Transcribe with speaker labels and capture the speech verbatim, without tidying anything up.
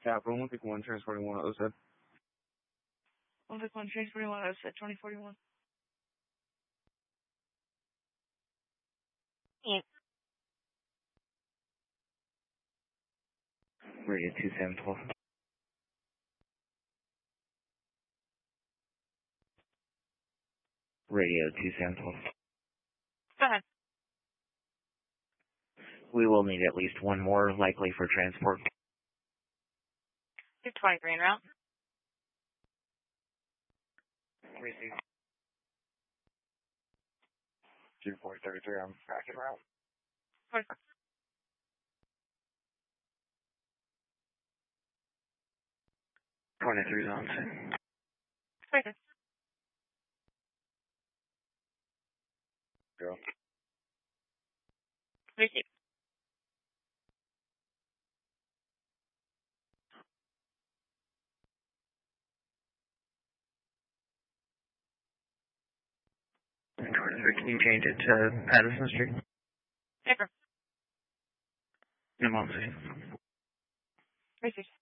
Speaker 1: Capital, one pick one, transporting one, O S E D.
Speaker 2: one pick one, transporting one, O S E D, twenty forty-one.
Speaker 3: Yeah.
Speaker 4: Radio two seven twelve. Radio two seven twelve.
Speaker 3: Go ahead.
Speaker 4: We will need at least one more, likely for transport.
Speaker 3: two twenty-three en route.
Speaker 4: Receive. two four thirty-three, I'm back en route.
Speaker 3: forty-four.
Speaker 4: twenty-three on scene.
Speaker 3: forty-six.
Speaker 4: Go.
Speaker 3: Receive.
Speaker 4: twenty-three, can you change it to Patterson Street?
Speaker 3: Paper.
Speaker 4: I'm on scene.
Speaker 3: Receive.